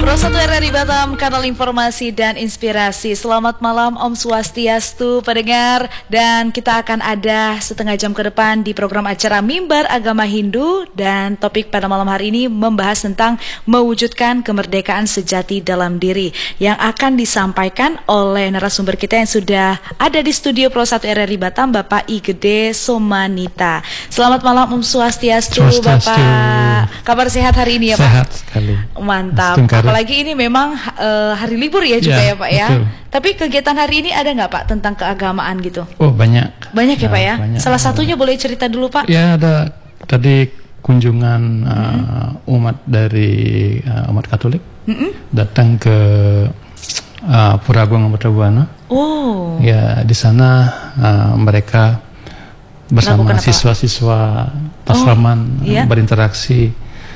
Pro 1 RRI Batam, kanal informasi dan inspirasi. Selamat malam Om Swastiastu pendengar. Dan kita akan ada setengah jam ke depan di program acara Mimbar Agama Hindu. Dan topik pada malam hari ini membahas tentang mewujudkan kemerdekaan sejati dalam diri, yang akan disampaikan oleh narasumber kita yang sudah ada di studio Pro 1 RRI Batam, Bapak I Gede Somanita. Selamat malam Om Swastiastu, Bapak. Kabar sehat hari ini ya Pak? Sehat sekali. Mantap. Apalagi ini memang hari libur ya juga ya Pak ya. Betul. Tapi kegiatan hari ini ada nggak Pak tentang keagamaan gitu? Oh banyak. Banyak ya Pak ya? Banyak. Salah satunya boleh cerita dulu Pak? Ya ada tadi kunjungan umat dari umat Katolik datang ke Pura Agung Mertabuana. Oh. Ya di sana mereka bersama siswa-siswa asraman berinteraksi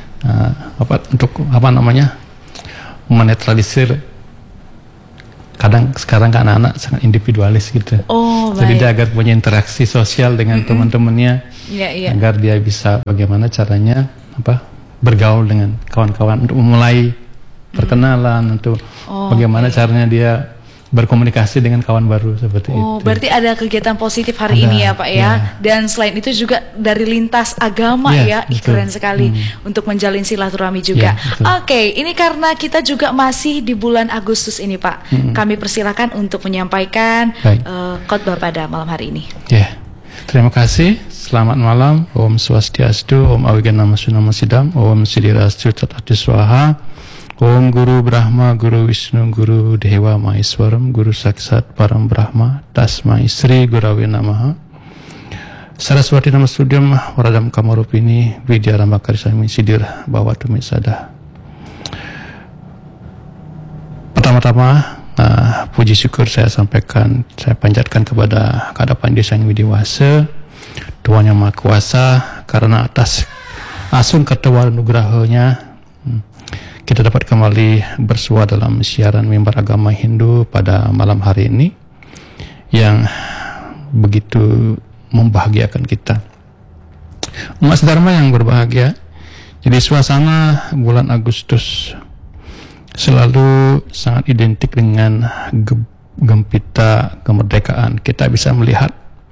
menetralisir. Sekarang kan anak-anak sangat individualis gitu. Jadi dia agar punya interaksi sosial dengan teman-temannya, agar dia bisa bagaimana caranya bergaul dengan kawan-kawan untuk memulai perkenalan, untuk bagaimana caranya dia berkomunikasi dengan kawan baru seperti itu. Berarti ada kegiatan positif hari ini ya Pak ya. Dan selain itu juga dari lintas agama keren sekali untuk menjalin silaturahmi juga. Oke, ini karena kita juga masih di bulan Agustus ini Pak. Kami persilakan untuk menyampaikan khotbah pada malam hari ini. Terima kasih. Selamat malam. Om Swastiastu, Om Awiganama Sunama Sidam, Om Siddhirastu Tatati Swaha. Om Guru Brahma, Guru Wisnu, Guru Dewa Maheswaram, Guru Saksat Param Brahma, Tasmai Sri Gurave Namaha. Saraswati Namastudyam, Waradam Kamarupini, Vidya Rambakarisami Sidir Bawatu Misada. Pertama-tama, puji syukur saya sampaikan, saya panjatkan kepada Kadapan Desa Yang Widiwasa, Tuhan Yang Maha Kuasa, karena atas asun ketewaran nugrahanya kita dapat kembali bersua dalam siaran Mimbar Agama Hindu pada malam hari ini yang begitu membahagiakan kita. Umat Dharma yang berbahagia. Jadi suasana bulan Agustus selalu sangat identik dengan gempita kemerdekaan. Kita bisa melihat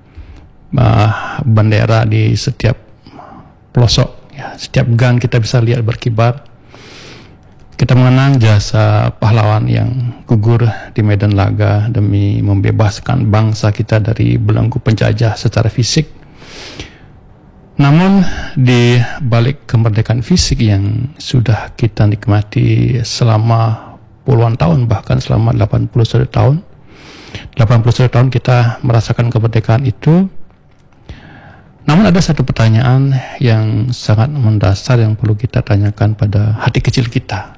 bendera di setiap pelosok, setiap gang kita bisa lihat berkibar. Kita mengenang jasa pahlawan yang gugur di medan laga demi membebaskan bangsa kita dari belenggu penjajah secara fisik. Namun di balik kemerdekaan fisik yang sudah kita nikmati selama puluhan tahun, bahkan selama 81 tahun, 81 tahun kita merasakan kemerdekaan itu. Namun ada satu pertanyaan yang sangat mendasar yang perlu kita tanyakan pada hati kecil kita.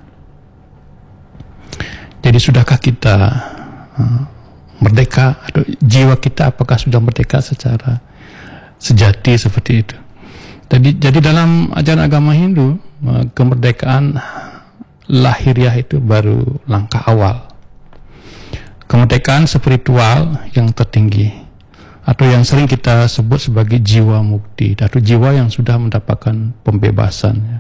Jadi sudahkah kita merdeka, atau jiwa kita apakah sudah merdeka secara sejati seperti itu? Jadi dalam ajaran agama Hindu, kemerdekaan lahiriah itu baru langkah awal. Kemerdekaan spiritual yang tertinggi, atau yang sering kita sebut sebagai jiwa mukti, atau jiwa yang sudah mendapatkan pembebasan.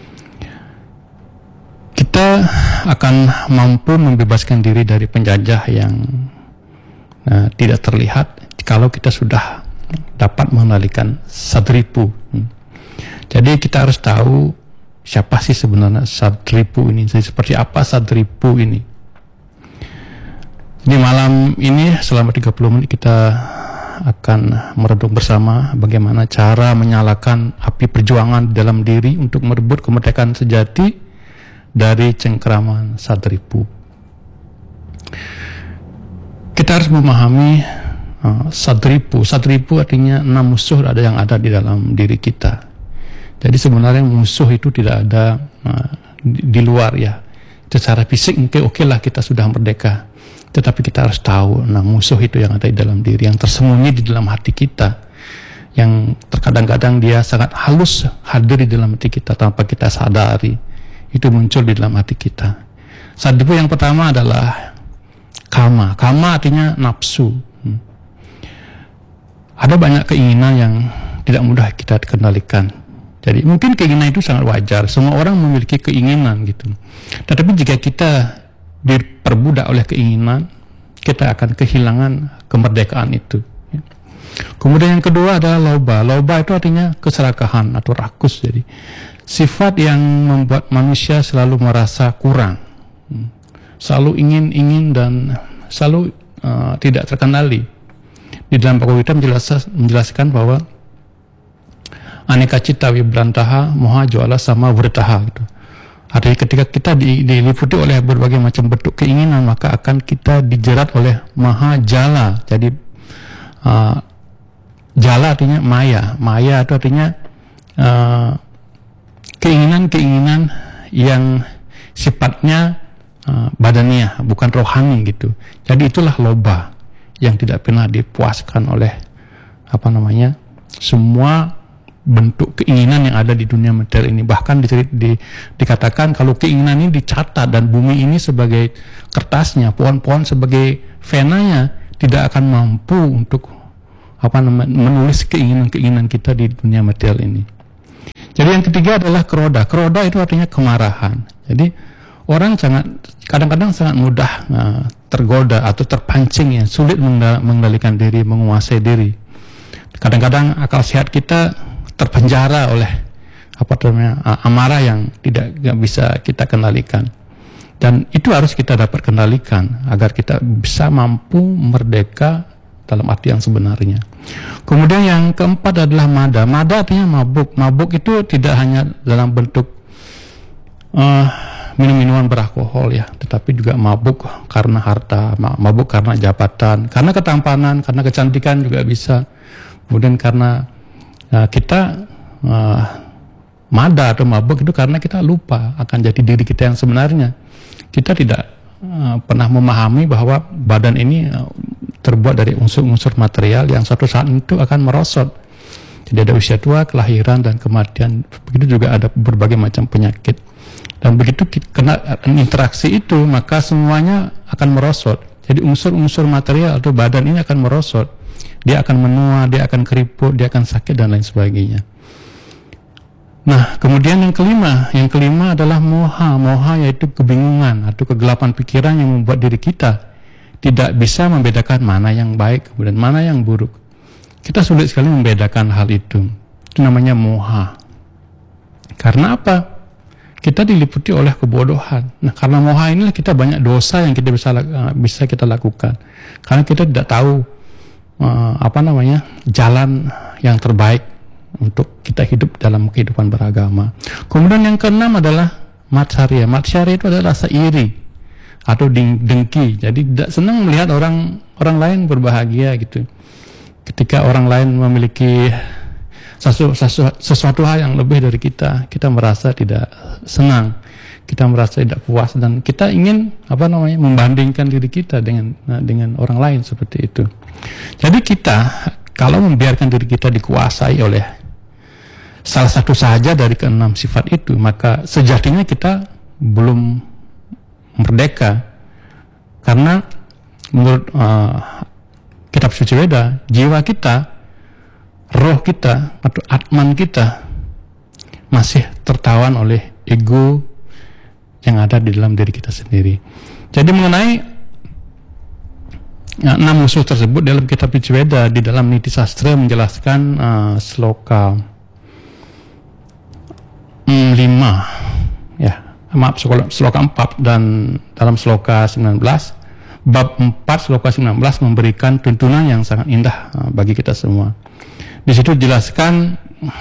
Kita akan mampu membebaskan diri dari penjajah yang tidak terlihat kalau kita sudah dapat mengendalikan Sadripu. Jadi kita harus tahu siapa sih sebenarnya Sadripu ini, seperti apa Sadripu ini. Di malam ini selama 30 menit kita akan mereduk bersama bagaimana cara menyalakan api perjuangan dalam diri untuk merebut kemerdekaan sejati dari cengkeraman Sadripu. Kita harus memahami Sadripu. Sadripu artinya 6 musuh yang ada di dalam diri kita. Jadi sebenarnya musuh itu tidak ada di luar ya. Secara fisik mungkin lah kita sudah merdeka. Tetapi kita harus tahu musuh itu yang ada di dalam diri, yang tersembunyi di dalam hati kita, yang terkadang-kadang dia sangat halus hadir di dalam hati kita tanpa kita sadari. Itu muncul di dalam hati kita. Sadripu yang pertama adalah kama. Kama artinya nafsu. Ada banyak keinginan yang tidak mudah kita kendalikan. Jadi mungkin keinginan itu sangat wajar, semua orang memiliki keinginan gitu. Tetapi jika kita diperbudak oleh keinginan, kita akan kehilangan kemerdekaan itu. Kemudian yang kedua adalah loba. Loba itu artinya keserakahan atau rakus. Jadi sifat yang membuat manusia selalu merasa kurang, selalu ingin dan selalu tidak terkendali. Di dalam Bhagavad Gita menjelaskan bahwa aneka cita vibrantaha moha juala sama vritaha gitu. Artinya ketika kita diliputi oleh berbagai macam bentuk keinginan, maka akan kita dijerat oleh maha jala. Jadi jala artinya maya. Maya itu artinya keinginan-keinginan yang sifatnya badaniah, bukan rohani gitu. Jadi itulah loba yang tidak pernah dipuaskan oleh semua bentuk keinginan yang ada di dunia material ini. Bahkan dikatakan kalau keinginan ini dicatat dan bumi ini sebagai kertasnya, pohon-pohon sebagai penanya, tidak akan mampu untuk menulis keinginan-keinginan kita di dunia material ini. Jadi yang ketiga adalah keroda. Keroda itu artinya kemarahan. Jadi orang kadang-kadang sangat mudah tergoda atau terpancing, ya, sulit mengendalikan diri, menguasai diri. Kadang-kadang akal sehat kita terpenjara oleh amarah yang tidak bisa kita kendalikan. Dan itu harus kita dapat kendalikan agar kita bisa mampu merdeka dalam arti yang sebenarnya. Kemudian yang keempat adalah mada. Mada artinya mabuk. Mabuk itu tidak hanya dalam bentuk minum-minuman beralkohol, ya, tetapi juga mabuk karena harta, mabuk karena jabatan, karena ketampanan, karena kecantikan juga bisa. Kemudian karena kita mada atau mabuk itu karena kita lupa akan jati diri kita yang sebenarnya. Kita tidak pernah memahami bahwa badan ini terbuat dari unsur-unsur material yang suatu saat itu akan merosot. Jadi ada usia tua, kelahiran, dan kematian. Begitu juga ada berbagai macam penyakit. Dan begitu kena interaksi itu, maka semuanya akan merosot. Jadi unsur-unsur material atau badan ini akan merosot. Dia akan menua, dia akan keriput, dia akan sakit, dan lain sebagainya. Nah, kemudian yang kelima adalah moha. Moha yaitu kebingungan atau kegelapan pikiran yang membuat diri kita tidak bisa membedakan mana yang baik kemudian mana yang buruk. Kita sulit sekali membedakan hal itu. Itu namanya moha. Karena apa? Kita diliputi oleh kebodohan. Nah, karena moha inilah kita banyak dosa yang kita bisa kita lakukan. Karena kita tidak tahu jalan yang terbaik untuk kita hidup dalam kehidupan beragama. Kemudian yang keenam adalah matsarya. Matsarya itu adalah rasa iri atau dengki. Jadi tidak senang melihat orang lain berbahagia gitu. Ketika orang lain memiliki sesuatu hal yang lebih dari kita merasa tidak senang, kita merasa tidak puas, dan kita ingin membandingkan diri kita dengan orang lain seperti itu. Jadi kita kalau membiarkan diri kita dikuasai oleh salah satu saja dari keenam sifat itu, maka sejatinya kita belum merdeka. Karena menurut kitab suci Weda, jiwa kita, roh kita atau atman kita masih tertawan oleh ego yang ada di dalam diri kita sendiri. Jadi mengenai 6 musuh tersebut dalam kitab suci Weda, di dalam Niti Sastra menjelaskan sloka 5 ya, maaf, sloka 4, dan dalam sloka 19 bab 4 sloka 19 memberikan tuntunan yang sangat indah bagi kita semua. Di situ dijelaskan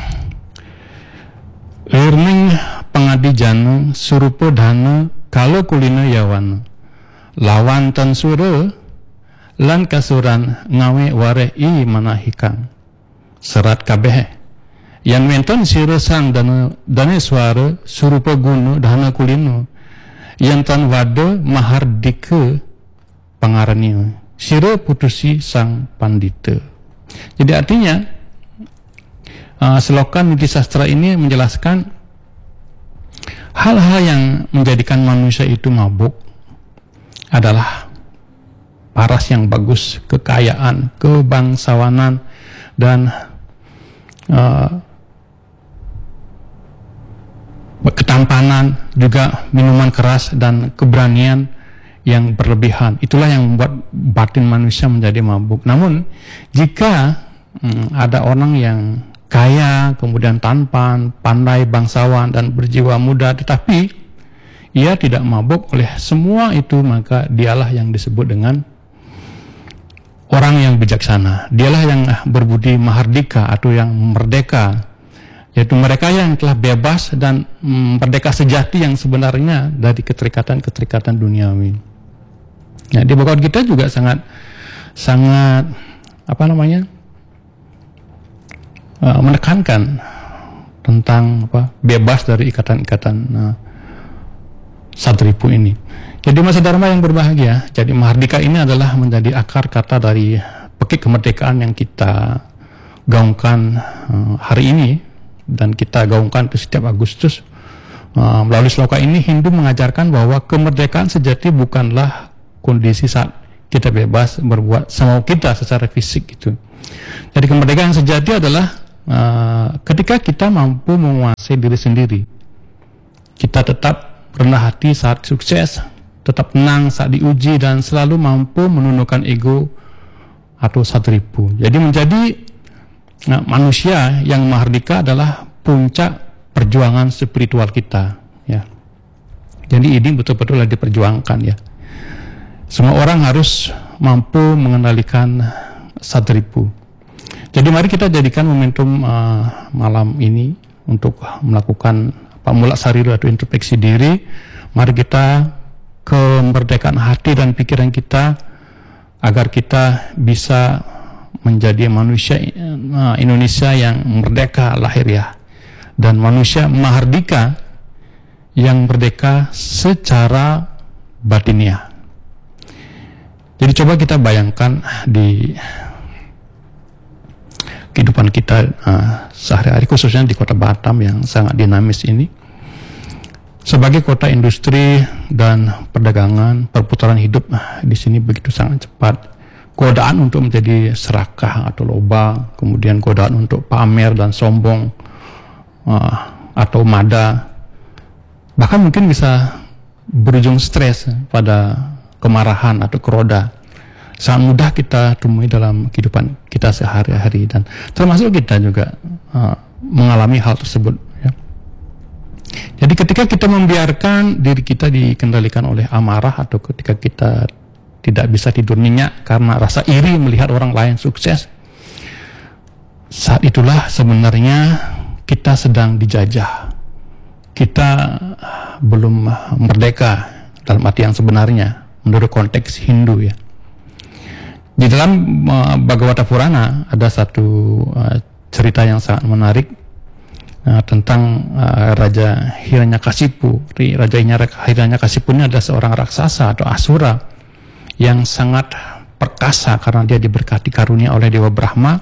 Lirning pangadijana surupa dana kalau kulina yawana lawan tan sura lan kasuran ngawe wareh i manahikang serat kabeh yang menton sira sang dana suara surupa guna dana kulino yang tan wada mahardika pangarani sira putusi sang pandita. Jadi artinya selokan Niti Sastra ini menjelaskan hal-hal yang menjadikan manusia itu mabuk adalah paras yang bagus, kekayaan, kebangsawanan, dan ketampanan, juga minuman keras dan keberanian yang berlebihan. Itulah yang membuat batin manusia menjadi mabuk. Namun jika ada orang yang kaya, kemudian tampan, pandai, bangsawan dan berjiwa muda, tetapi ia tidak mabuk oleh semua itu, maka dialah yang disebut dengan orang yang bijaksana. Dialah yang berbudi mahardika atau yang merdeka, yaitu mereka yang telah bebas dan merdeka sejati yang sebenarnya dari keterikatan-keterikatan duniawi. Nah, di Bhagavad Gita juga sangat menekankan tentang bebas dari ikatan-ikatan Satripu ini. Jadi masa dharma yang berbahagia, jadi mahardika ini adalah menjadi akar kata dari pekik kemerdekaan yang kita gaungkan hari ini dan kita gaungkan ke setiap Agustus. Melalui sloka ini Hindu mengajarkan bahwa kemerdekaan sejati bukanlah kondisi saat kita bebas berbuat semau kita secara fisik itu. Jadi kemerdekaan sejati adalah ketika kita mampu menguasai diri sendiri. Kita tetap rendah hati saat sukses, tetap tenang saat diuji, dan selalu mampu menundukkan ego atau satripu. Jadi menjadi manusia yang mahardika adalah puncak perjuangan spiritual kita, ya. Jadi ini betul-betul diperjuangkan, ya. Semua orang harus mampu mengendalikan satripu. Jadi mari kita jadikan momentum malam ini untuk melakukan mula sarira atau introspeksi diri. Mari kita kemerdekaan hati dan pikiran kita agar kita bisa menjadi manusia Indonesia yang merdeka lahiriah dan manusia mahardika yang merdeka secara batiniah. Jadi coba kita bayangkan di kehidupan kita sehari-hari, khususnya di kota Batam yang sangat dinamis ini. Sebagai kota industri dan perdagangan, perputaran hidup di sini begitu sangat cepat. Godaan untuk menjadi serakah atau loba, kemudian godaan untuk pamer dan sombong atau mada, bahkan mungkin bisa berujung stres pada kemarahan atau keroda. Sangat mudah kita temui dalam kehidupan kita sehari-hari, dan termasuk kita juga mengalami hal tersebut, ya. Jadi ketika kita membiarkan diri kita dikendalikan oleh amarah, atau ketika kita tidak bisa tidur nyenyak karena rasa iri melihat orang lain sukses, saat itulah sebenarnya kita sedang dijajah. Kita belum merdeka dalam arti yang sebenarnya menurut konteks Hindu, ya. Di dalam Bhagavata Purana ada satu cerita yang sangat menarik tentang Raja Hiranyakasipu. Raja Hiranyakasipu ini adalah seorang raksasa atau asura yang sangat perkasa karena dia diberkati karunia oleh Dewa Brahma.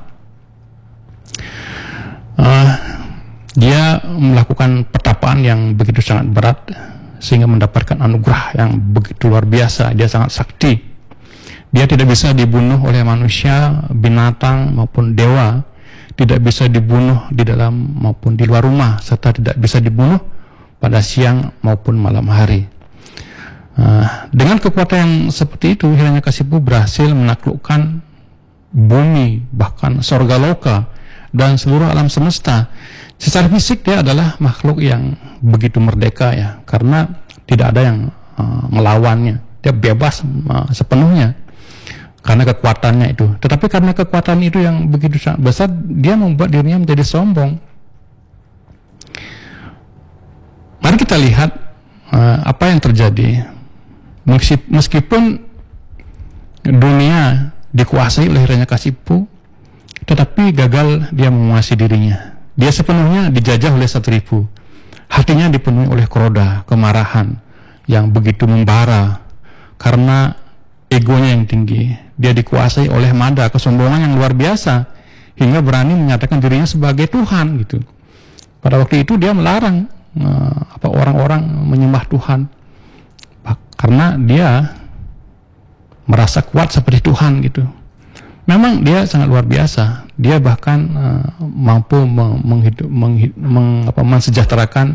Dia melakukan pertapaan yang begitu sangat berat sehingga mendapatkan anugerah yang begitu luar biasa. Dia sangat sakti. Dia tidak bisa dibunuh oleh manusia, binatang maupun dewa, tidak bisa dibunuh di dalam maupun di luar rumah, serta tidak bisa dibunuh pada siang maupun malam hari. Dengan kekuatan yang seperti itu, Hiranyakasipu berhasil menaklukkan bumi, bahkan surga loka dan seluruh alam semesta. Secara fisik dia adalah makhluk yang begitu merdeka, ya, karena tidak ada yang melawannya. Dia bebas sepenuhnya karena kekuatannya itu. Tetapi karena kekuatan itu yang begitu sangat besar, dia membuat dirinya menjadi sombong. Mari kita lihat apa yang terjadi. Meskipun dunia dikuasai oleh Hiranyakasipu, tetapi gagal dia menguasai dirinya. Dia sepenuhnya dijajah oleh Satripu. Hatinya dipenuhi oleh keroda, kemarahan yang begitu membara karena egonya yang tinggi. Dia dikuasai oleh mada, kesombongan yang luar biasa, hingga berani menyatakan dirinya sebagai Tuhan, gitu. Pada waktu itu dia melarang orang-orang menyembah Tuhan karena dia merasa kuat seperti Tuhan, gitu. Memang dia sangat luar biasa. Dia bahkan mampu mensejahterakan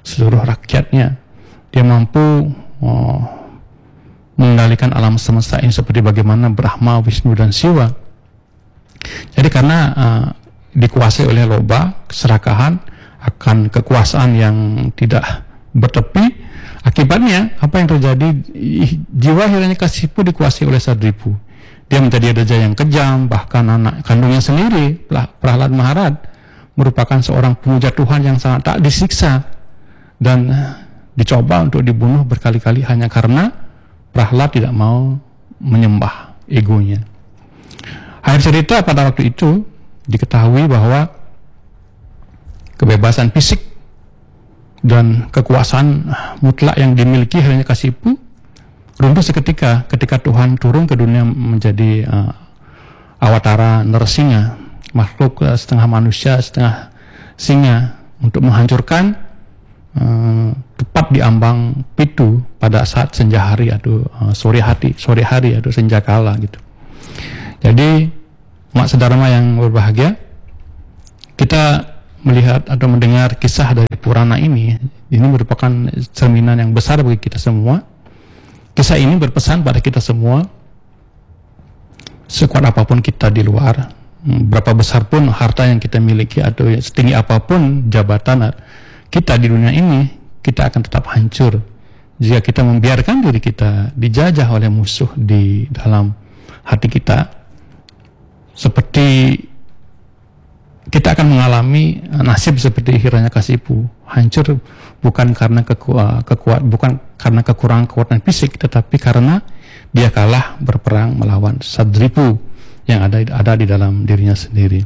seluruh rakyatnya. Dia mampu mengendalikan alam semesta ini seperti bagaimana Brahma, Wisnu, dan Siwa. Jadi karena dikuasai oleh loba, keserakahan, akan kekuasaan yang tidak bertepi, akibatnya apa yang terjadi, jiwa Hiranyakasipu dikuasai oleh Sadripu. Dia menjadi raja yang kejam, bahkan anak kandungnya sendiri, Prahlad Maharad, merupakan seorang pemuja Tuhan yang sangat tak disiksa dan dicoba untuk dibunuh berkali-kali hanya karena Prahlad tidak mau menyembah egonya. Akhir cerita, pada waktu itu diketahui bahwa kebebasan fisik dan kekuasaan mutlak yang dimiliki Hiranyakasipu runtuh seketika ketika Tuhan turun ke dunia menjadi awatara Narsingha, makhluk setengah manusia setengah singa, untuk menghancurkan tepat di ambang Pitu pada saat senja hari atau sore hari atau senjakala gitu. Jadi umat sedharma yang berbahagia, kita melihat atau mendengar kisah dari Purana ini merupakan cerminan yang besar bagi kita semua. Kisah ini berpesan pada kita semua, sekuat apapun kita di luar, berapa besar pun harta yang kita miliki atau setinggi apapun jabatan kita di dunia ini, kita akan tetap hancur jika kita membiarkan diri kita dijajah oleh musuh di dalam hati kita. Seperti kita akan mengalami nasib seperti Hiranyakasipu, hancur bukan karena bukan karena kekurangan kekuatan fisik, tetapi karena dia kalah berperang melawan Sadripu yang ada di dalam dirinya sendiri.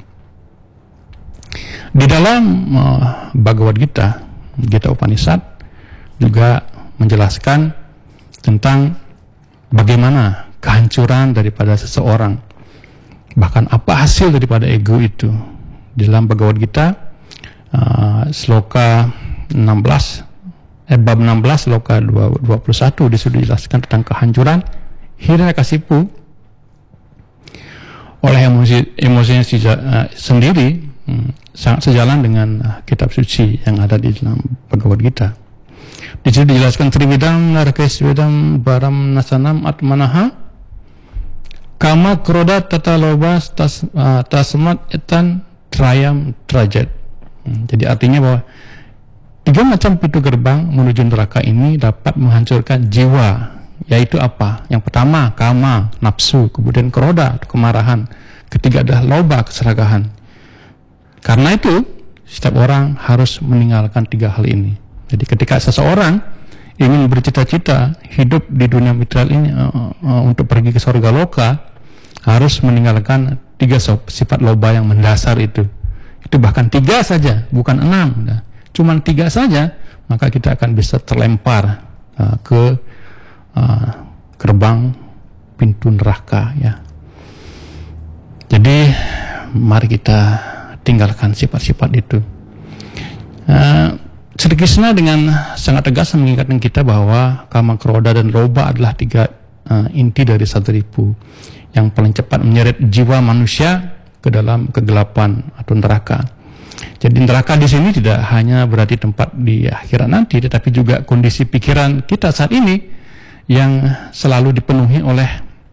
Di dalam Bhagavad Gita, Gita Upanishad juga menjelaskan tentang bagaimana kehancuran daripada seseorang, bahkan apa hasil daripada ego itu. Dalam Bhagavad Gita sloka 16 bab 16 sloka 21 disuruh dijelaskan tentang kehancuran Hiranyakasipu oleh emosinya sendiri, sangat sejalan dengan kitab suci yang ada di dalam Bhagavad Gita. Di situ dijelaskan Trividam Narakesvedam Baram Nasanam Atmanaha Kama Kroda Tata Loba Tasmat Etan Trayam Trajat. Jadi artinya bahwa 3 macam pintu gerbang menuju neraka ini dapat menghancurkan jiwa, yaitu apa? Yang pertama kama, nafsu, kemudian kroda, kemarahan, ketiga adalah loba, keserakahan. Karena itu setiap orang harus meninggalkan 3 hal ini. Jadi ketika seseorang ingin bercita-cita hidup di dunia material ini untuk pergi ke surga loka, harus meninggalkan 3 sifat loba yang mendasar itu. Itu bahkan 3 saja, bukan 6. Cuman 3 saja, maka kita akan bisa terlempar ke gerbang pintu neraka, ya. Jadi mari kita tinggalkan sifat-sifat itu. Sri Krishna dengan sangat tegas mengingatkan kita bahwa kama, kroda, dan loba adalah 3 inti dari Sadripu yang paling cepat menyeret jiwa manusia ke dalam kegelapan atau neraka. Jadi neraka di sini tidak hanya berarti tempat di akhirat nanti, tetapi juga kondisi pikiran kita saat ini yang selalu dipenuhi oleh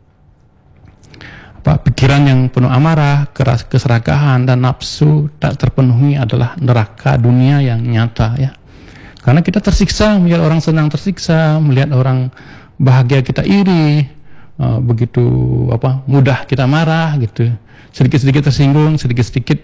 pikiran yang penuh amarah, keserakahan, dan nafsu tak terpenuhi adalah neraka dunia yang nyata, ya. Karena kita tersiksa melihat orang senang, tersiksa melihat orang bahagia, kita iri, begitu mudah kita marah gitu, sedikit-sedikit tersinggung, sedikit-sedikit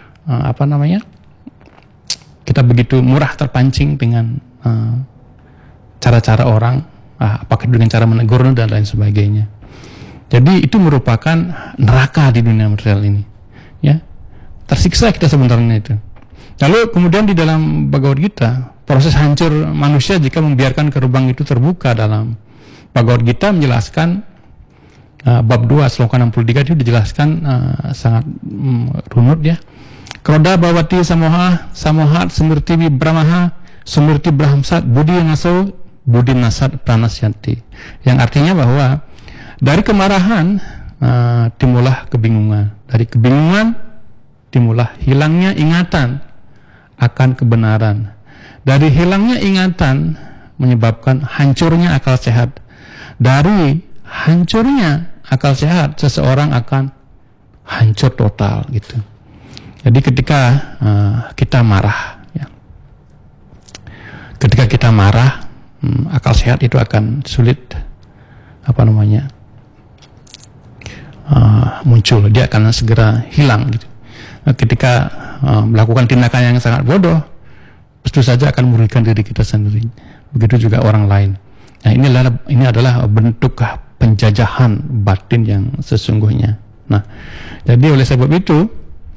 kita begitu murah terpancing dengan cara-cara orang, apakah dengan cara menegur dan lain sebagainya. Jadi itu merupakan neraka di dunia material ini, ya. Tersiksa kita sebenarnya itu. Lalu kemudian di dalam Bhagavad Gita, proses hancur manusia jika membiarkan gerbang itu terbuka. Dalam Bhagavad Gita menjelaskan bab 2 sloka 63 itu dijelaskan sangat runut, ya. Kroda bhavati samoha samohat smrti vibramaha smrti brahmsat budi naso budi nasat pranasyanti, yang artinya bahwa dari kemarahan timbullah kebingungan, dari kebingungan timbullah hilangnya ingatan akan kebenaran, Dari hilangnya ingatan menyebabkan hancurnya akal sehat. Dari hancurnya akal sehat, seseorang akan hancur total gitu. Jadi ketika kita marah, ya, ketika kita marah, akal sehat itu akan sulit muncul. Dia akan segera hilang gitu. Ketika melakukan tindakan yang sangat bodoh, tentu saja akan merugikan diri kita sendiri. Begitu juga orang lain. Nah, ini adalah bentuk penjajahan batin yang sesungguhnya. Nah, jadi oleh sebab itu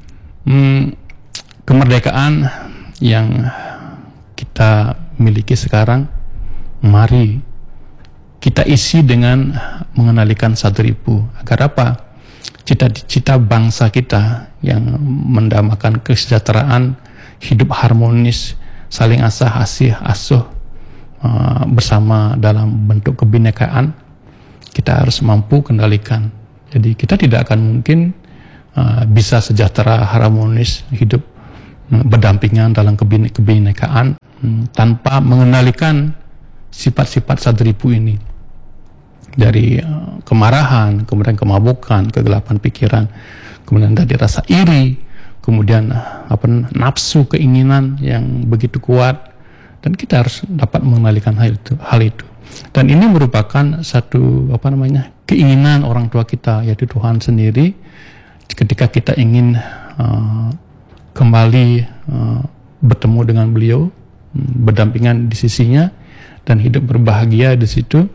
kemerdekaan yang kita miliki sekarang, mari kita isi dengan mengenalikan Sadripu. Agar apa? Cita-cita bangsa kita yang mendamakan kesejahteraan, hidup harmonis, saling asih asuh bersama dalam bentuk kebinekaan, kita harus mampu kendalikan. Jadi kita tidak akan mungkin bisa sejahtera, harmonis, hidup berdampingan dalam kebinekaan tanpa mengendalikan sifat-sifat Sadripu ini. Dari kemarahan, kemudian kemabukan, kegelapan pikiran, kemudian dari rasa iri, kemudian nafsu, keinginan yang begitu kuat, dan kita harus dapat mengendalikan hal itu. Dan ini merupakan satu keinginan orang tua kita, yaitu Tuhan sendiri. Ketika kita ingin kembali bertemu dengan beliau, berdampingan di sisinya dan hidup berbahagia di situ,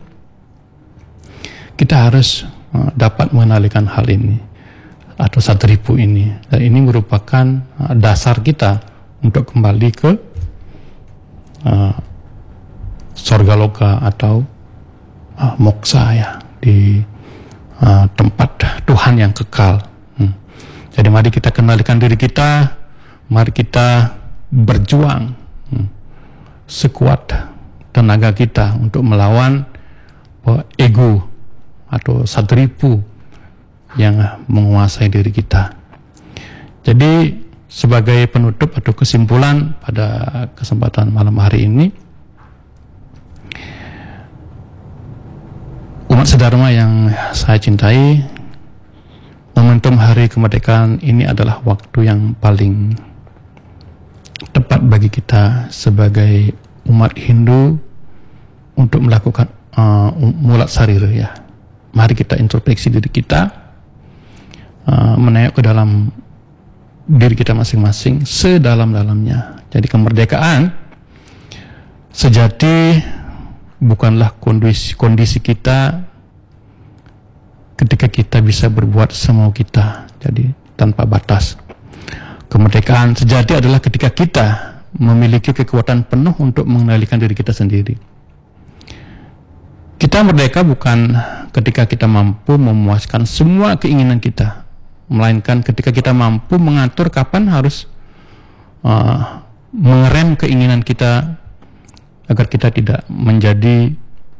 kita harus dapat mengendalikan hal ini atau Sadripu ini. Dan ini merupakan dasar kita untuk kembali ke sorga loka atau moksa, ya, di tempat Tuhan yang kekal. Jadi mari kita kendalikan diri kita, mari kita berjuang sekuat tenaga kita untuk melawan ego atau Sadripu yang menguasai diri kita. Jadi sebagai penutup atau kesimpulan pada kesempatan malam hari ini, umat sedharma yang saya cintai, momentum hari kemerdekaan ini adalah waktu yang paling tepat bagi kita sebagai umat Hindu untuk melakukan mulat sarira, ya. Mari kita introspeksi diri kita, menengok ke dalam diri kita masing-masing sedalam-dalamnya. Jadi kemerdekaan sejati bukanlah kondisi kita ketika kita bisa berbuat semau kita, jadi tanpa batas. Kemerdekaan sejati adalah ketika kita memiliki kekuatan penuh untuk mengendalikan diri kita sendiri. Kita merdeka bukan ketika kita mampu memuaskan semua keinginan kita, melainkan ketika kita mampu mengatur kapan harus mengerem keinginan kita agar kita tidak menjadi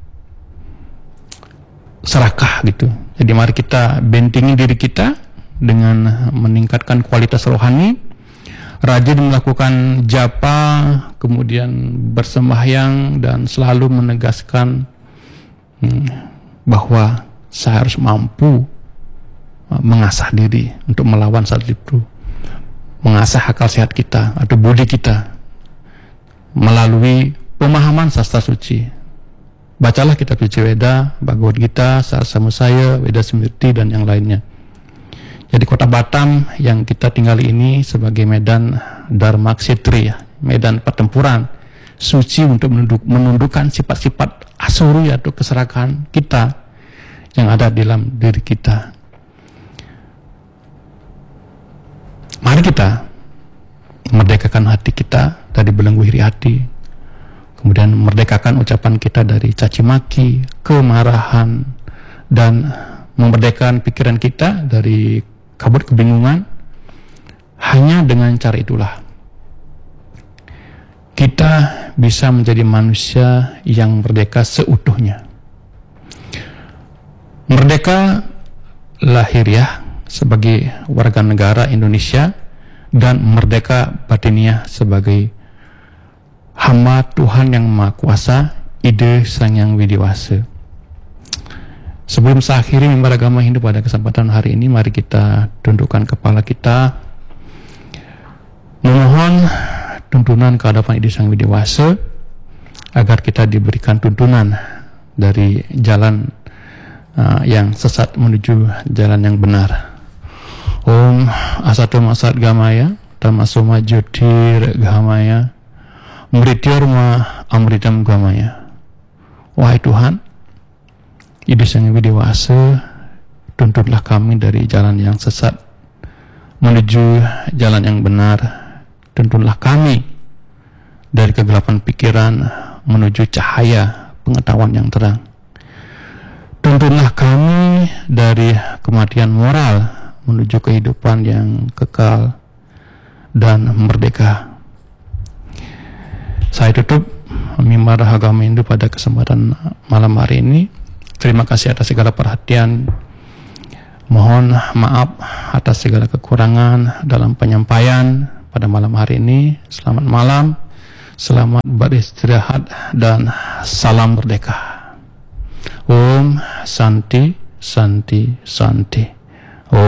serakah gitu. Jadi mari kita bentengi diri kita dengan meningkatkan kualitas rohani, rajin melakukan japa, kemudian bersembahyang, dan selalu menegaskan bahwa saya harus mampu mengasah diri untuk melawan Sadripu, mengasah akal sehat kita atau budi kita melalui pemahaman sastra suci. Bacalah kitab suci Weda, Bhagavad Gita, Sarsamusaya, Weda Smriti, dan yang lainnya. Jadi kota Batam yang kita tinggali ini sebagai medan Dharma Kshetriya, medan pertempuran suci untuk menundukkan sifat-sifat asuri atau keserakahan kita yang ada di dalam diri kita. Mari kita merdekakan hati kita dari belenggu iri hati, kemudian merdekakan ucapan kita dari caci maki, kemarahan, dan memerdekakan pikiran kita dari kabut kebingungan. Hanya dengan cara itulah kita bisa menjadi manusia yang merdeka seutuhnya. Merdeka lahiriah sebagai warga negara Indonesia dan merdeka batiniah sebagai hamba Tuhan yang Maha Kuasa, Ide Sang Yang Widiwasa. Sebelum saya akhiri mimbar agama Hindu pada kesempatan hari ini, mari kita tundukkan kepala kita, memohon tuntunan ke hadapan Ide Sang Widiwasa agar kita diberikan tuntunan dari jalan yang sesat menuju jalan yang benar. Om Asatum Asat Gamaya Tamasoma Jyotir Gamaya Mrityorma Amritam Gamaya. Wahai Tuhan, Ide Sang Widiwasa, tuntunlah kami dari jalan yang sesat menuju jalan yang benar. Tuntunlah kami dari kegelapan pikiran menuju cahaya pengetahuan yang terang. Tuntunlah kami dari kematian moral menuju kehidupan yang kekal dan merdeka. Saya tutup mimbar agama Hindu pada kesempatan malam hari ini. Terima kasih atas segala perhatian. Mohon maaf atas segala kekurangan dalam penyampaian pada malam hari ini. Selamat malam, selamat beristirahat, dan salam merdeka. Om Santi, Santi, Santi.